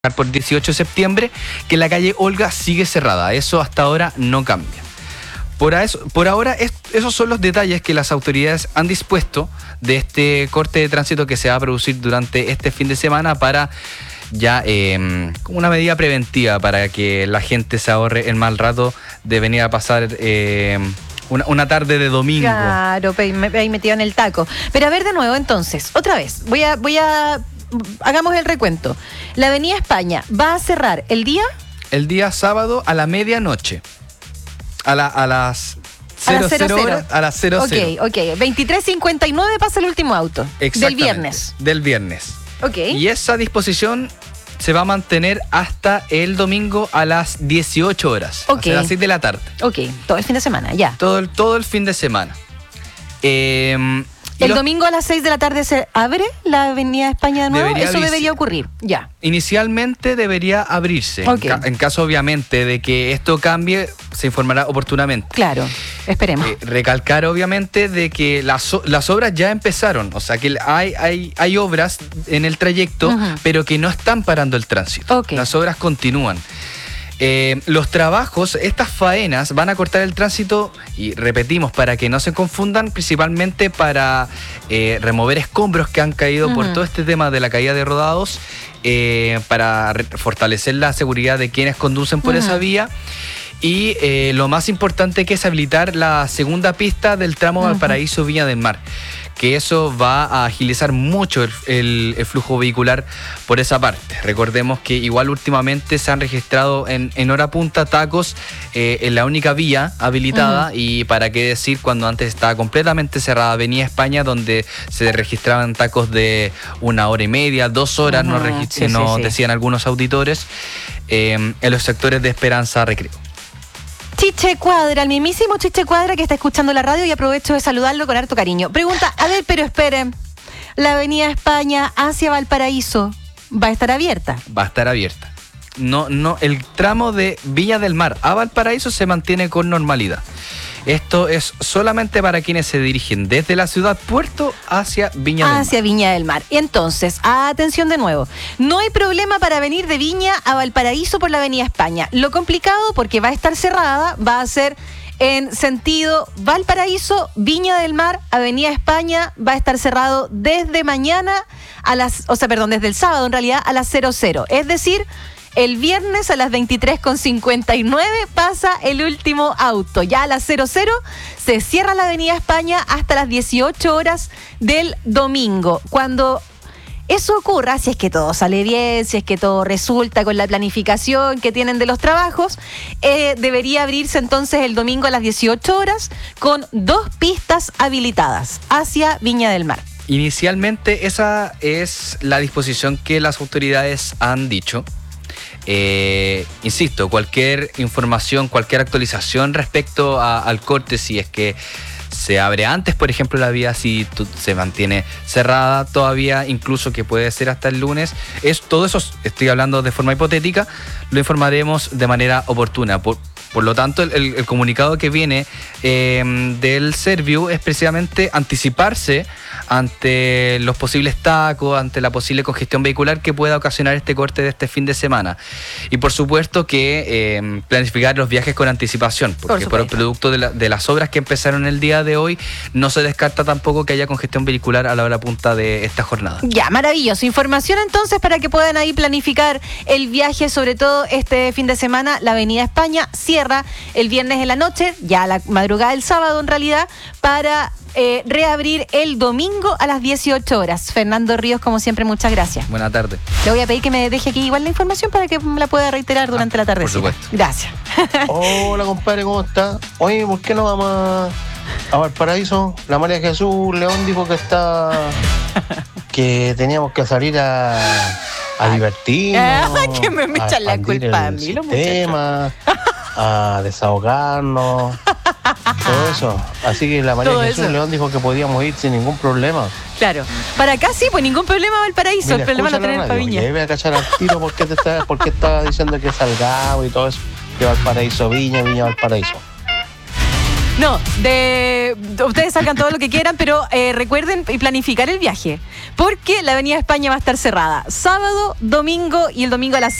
por 18 de septiembre, que la calle Olga sigue cerrada. Eso hasta ahora no cambia. Por ahora, esos son los detalles que las autoridades han dispuesto de este corte de tránsito que se va a producir durante este fin de semana para ya como una medida preventiva para que la gente se ahorre el mal rato de venir a pasar una tarde de domingo. Claro, ahí metido en el taco. Pero a ver de nuevo entonces, otra vez, hagamos el recuento. La Avenida España va a cerrar el día... El día sábado a la medianoche. A las 00 horas. A las 00. Ok. 23:59 pasa el último auto. Del viernes. Del viernes. Ok. Y esa disposición se va a mantener hasta el domingo a las 18 horas. Ok. Hasta las 6 de la tarde. Ok, todo el fin de semana, ya. Todo el fin de semana. ¿El domingo a las 6 de la tarde se abre la Avenida España de nuevo? Eso debería ocurrir, ya. Inicialmente debería abrirse. Okay. En caso, obviamente, de que esto cambie, se informará oportunamente. Claro, esperemos. Recalcar, obviamente, de que las obras ya empezaron. O sea, que hay obras en el trayecto, pero que no están parando el tránsito. Okay. Las obras continúan. Los trabajos, estas faenas van a cortar el tránsito y repetimos para que no se confundan, principalmente para remover escombros que han caído por todo este tema de la caída de rodados, para fortalecer la seguridad de quienes conducen por esa vía. Y lo más importante que es habilitar la segunda pista del tramo Valparaíso Viña del Mar, que eso va a agilizar mucho el flujo vehicular por esa parte. Recordemos que igual últimamente se han registrado en hora punta tacos en la única vía habilitada, y para qué decir cuando antes estaba completamente cerrada Avenida España, donde se registraban tacos de 1 hora y media, 2 horas, decían algunos auditores, en los sectores de Esperanza Recreo. Chiche Cuadra, el mismísimo Chiche Cuadra que está escuchando la radio, y aprovecho de saludarlo con harto cariño. Pregunta, a ver, pero esperen, ¿la Avenida España hacia Valparaíso va a estar abierta? Va a estar abierta. No, el tramo de Viña del Mar a Valparaíso se mantiene con normalidad. Esto es solamente para quienes se dirigen desde la ciudad puerto hacia Viña del Mar. Hacia Viña del Mar. Entonces, atención de nuevo. No hay problema para venir de Viña a Valparaíso por la Avenida España. Lo complicado, porque va a estar cerrada, va a ser en sentido Valparaíso, Viña del Mar, Avenida España, va a estar cerrado desde mañana desde el sábado en realidad a las 00. Es decir, el viernes a las 23:59 pasa el último auto. Ya a las 00 se cierra la Avenida España hasta las 18 horas del domingo. Cuando eso ocurra, si es que todo sale bien, si es que todo resulta con la planificación que tienen de los trabajos, debería abrirse entonces el domingo a las 18 horas con 2 pistas habilitadas hacia Viña del Mar. Inicialmente esa es la disposición que las autoridades han dicho. Insisto, cualquier información, cualquier actualización respecto al corte, si es que se abre antes, por ejemplo, la vía, si se mantiene cerrada todavía, incluso que puede ser hasta el lunes, todo eso, estoy hablando de forma hipotética, lo informaremos de manera oportuna. Por lo tanto, el comunicado que viene del Serviu es precisamente anticiparse ante los posibles tacos, ante la posible congestión vehicular que pueda ocasionar este corte de este fin de semana. Y por supuesto que planificar los viajes con anticipación, porque por el producto de las obras que empezaron el día de hoy, no se descarta tampoco que haya congestión vehicular a la hora punta de esta jornada. Ya, maravilloso. Información entonces para que puedan ahí planificar el viaje, sobre todo este fin de semana. La Avenida España cierra el viernes en la noche, ya a la madrugada del sábado en realidad, para reabrir el domingo a las 18 horas. Fernando Ríos, como siempre, muchas gracias. Buenas tardes. Le voy a pedir que me deje aquí igual la información para que me la pueda reiterar durante la tarde. Por supuesto. Gracias. Hola, compadre, ¿cómo está? Oye, ¿por qué no vamos a Valparaíso? La María Jesús León dijo que teníamos que salir a divertirnos, que me echan la culpa a mí, los muchachos, a desahogarnos, todo eso. Así que la María Jesús León dijo que podíamos ir sin ningún problema. Claro. Para acá sí, pues ningún problema Valparaíso. Mira, el problema lo tenemos para Viña. Y voy a cachar al tiro porque estaba diciendo que salgamos y todo eso, que Valparaíso Viña, Viña Valparaíso. No, ustedes salgan todo lo que quieran, pero recuerden y planificar el viaje, porque la Avenida España va a estar cerrada sábado, domingo y el domingo a las